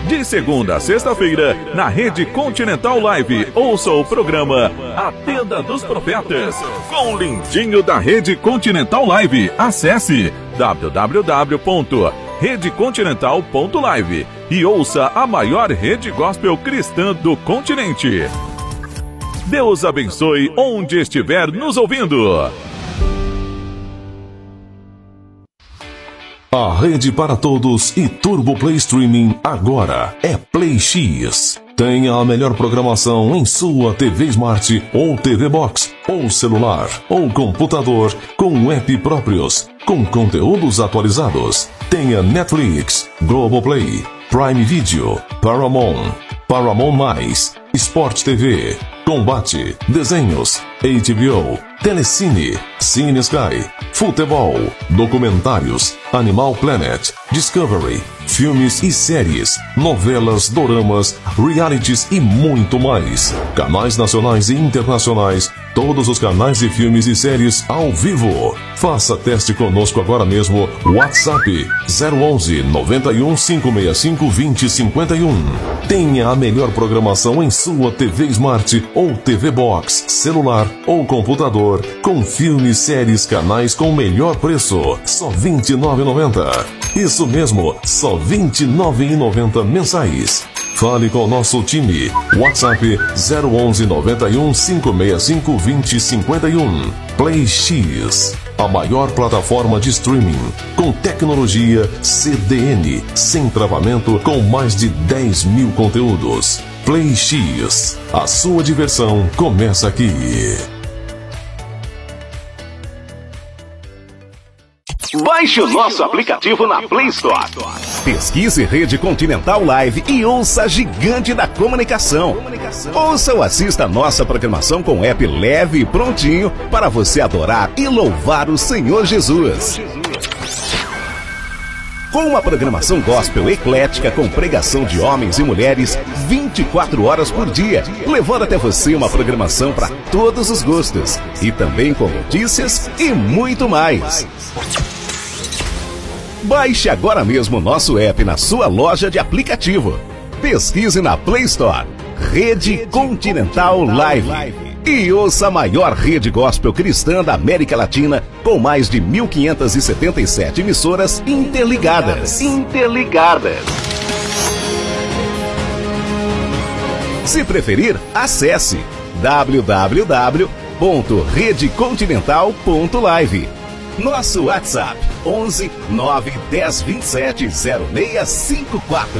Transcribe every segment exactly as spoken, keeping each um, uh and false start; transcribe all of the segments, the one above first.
De segunda a sexta-feira, na Rede Continental Live, ouça o programa A Tenda dos Profetas, com o lindinho da Rede Continental Live. Acesse w w w ponto rede continental ponto live e ouça a maior rede gospel cristã do continente. Deus abençoe onde estiver nos ouvindo. A rede para todos e Turbo Play Streaming agora é Play X. Tenha a melhor programação em sua T V Smart ou T V Box, ou celular, ou computador, com app próprios, com conteúdos atualizados. Tenha Netflix, Globoplay, Prime Video, Paramount, Paramount Mais, Sport T V, Combate, Desenhos, H B O, Telecine, Cine Sky, Futebol, Documentários, Animal Planet, Discovery, filmes e séries, novelas, doramas, realities e muito mais. Canais nacionais e internacionais, todos os canais de filmes e séries ao vivo. Faça teste conosco agora mesmo. WhatsApp zero onze, noventa e um, cinco seis cinco, vinte, cinquenta e um. Tenha a melhor programação em sua T V Smart ou T V Box, celular ou computador, com filmes, séries, canais com melhor preço. Só vinte e nove reais e noventa centavos. Isso mesmo, só vinte e nove reais e noventa centavos mensais. Fale com o nosso time. WhatsApp zero onze, noventa e um, cinco seis cinco, vinte, cinquenta e um. Play X, a maior plataforma de streaming com tecnologia C D N, sem travamento, com mais de dez mil conteúdos. Play X, a sua diversão começa aqui. Baixe o nosso aplicativo na Play Store. Pesquise Rede Continental Live e ouça a gigante da comunicação. Ouça ou assista a nossa programação com app leve e prontinho para você adorar e louvar o Senhor Jesus. Com uma programação gospel eclética com pregação de homens e mulheres vinte e quatro horas por dia, levando até você uma programação para todos os gostos e também com notícias e muito mais. Baixe agora mesmo o nosso app na sua loja de aplicativo. Pesquise na Play Store Rede Continental Live e ouça a maior rede gospel cristã da América Latina com mais de mil quinhentas e setenta e sete emissoras interligadas. Interligadas. Se preferir, acesse w w w ponto rede continental ponto live. Nosso WhatsApp onze, nove, dez, vinte e sete, zero seis cinco quatro.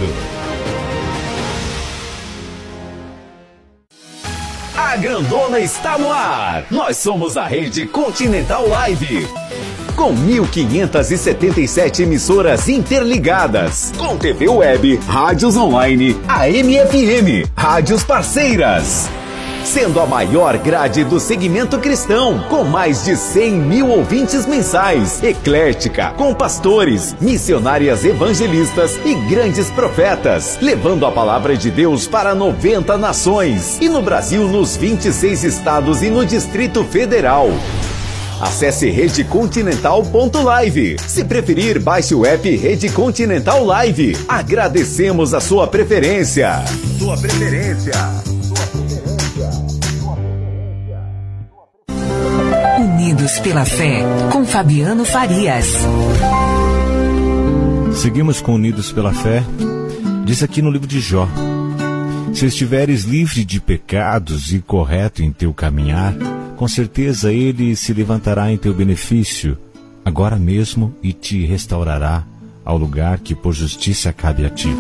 A grandona está no ar. Nós somos a Rede Continental Live, com mil quinhentas e setenta e sete emissoras interligadas, com T V web, rádios online, A M F M, rádios parceiras, sendo a maior grade do segmento cristão, com mais de cem mil ouvintes mensais, eclética, com pastores, missionárias evangelistas e grandes profetas, levando a palavra de Deus para noventa nações, e no Brasil nos vinte e seis estados e no Distrito Federal. Acesse rede continental ponto live. Se preferir, baixe o app Rede Continental Live. Agradecemos a sua preferência. Sua preferência. Unidos pela Fé, com Fabiano Farias. Seguimos com Unidos pela Fé. Diz aqui no livro de Jó: se estiveres livre de pecados e correto em teu caminhar, com certeza ele se levantará em teu benefício, agora mesmo, e te restaurará ao lugar que por justiça cabe a ti.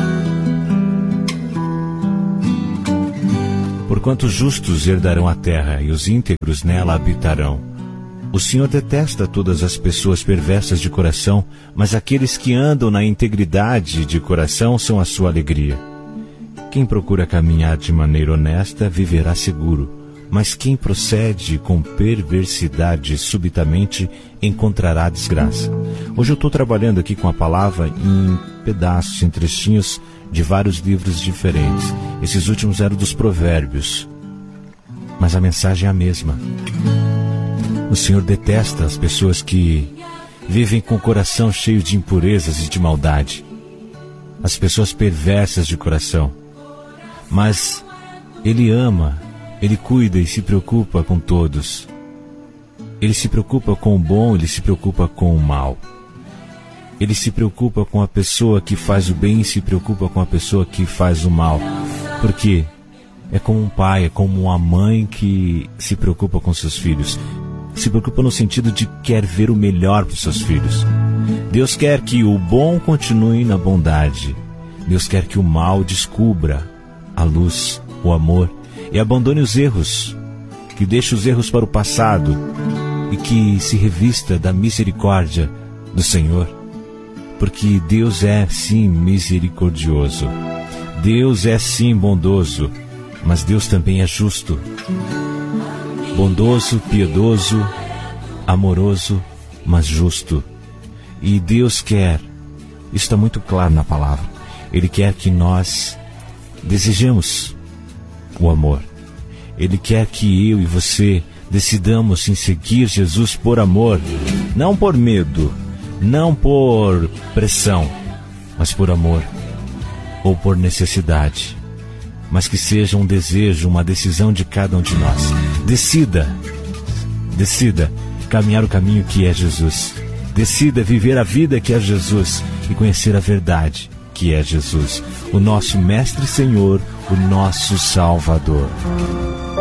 Porquanto os justos herdarão a terra e os íntegros nela habitarão. O Senhor detesta todas as pessoas perversas de coração, mas aqueles que andam na integridade de coração são a sua alegria. Quem procura caminhar de maneira honesta viverá seguro, mas quem procede com perversidade subitamente encontrará desgraça. Hoje eu estou trabalhando aqui com a palavra em pedaços, em trechinhos de vários livros diferentes. Esses últimos eram dos Provérbios, mas a mensagem é a mesma. O Senhor detesta as pessoas que vivem com o coração cheio de impurezas e de maldade. as pessoas perversas de coração. Mas Ele ama, Ele cuida e se preocupa com todos. Ele se preocupa com o bom, Ele se preocupa com o mal. Ele se preocupa com a pessoa que faz o bem e se preocupa com a pessoa que faz o mal. Porque é como um pai, é como uma mãe que se preocupa com seus filhos. Se preocupa no sentido de quer ver o melhor para os seus filhos. Deus quer que o bom continue na bondade. Deus quer que o mal descubra a luz, o amor, e abandone os erros, que deixe os erros para o passado e que se revista da misericórdia do Senhor. Porque Deus é sim misericordioso, Deus é sim bondoso, mas Deus também é justo. Bondoso, piedoso, amoroso, mas justo. E Deus quer, isso está muito claro na palavra, Ele quer que nós desejemos o amor. Ele quer que eu e você decidamos em seguir Jesus por amor, não por medo, não por pressão, mas por amor ou por necessidade. Mas que seja um desejo, uma decisão de cada um de nós. Decida, decida caminhar o caminho que é Jesus. Decida viver a vida que é Jesus e conhecer a verdade que é Jesus, o nosso Mestre e Senhor, o nosso Salvador.